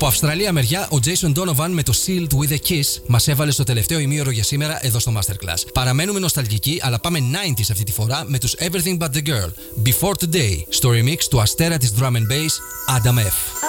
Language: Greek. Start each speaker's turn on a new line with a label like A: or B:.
A: Από Αυστραλία μεριά, ο Jason Donovan με το Sealed with a Kiss μας έβαλε στο τελευταίο ημίωρο για σήμερα εδώ στο Masterclass. Παραμένουμε νοσταλγικοί, αλλά πάμε 90s αυτή τη φορά με τους Everything But The Girl, Before Today, στο remix του αστέρα της Drum and Bass, Adam F.